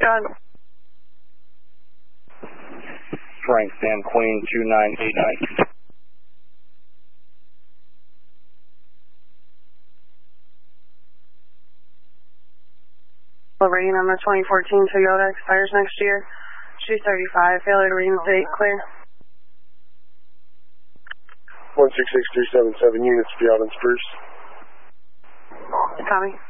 John. Frank San Queen 2989. Rain on the 2014 Toyota, expires next year. G35, failure to reinstate, clear. 166377 units, be out on Spruce. Tommy.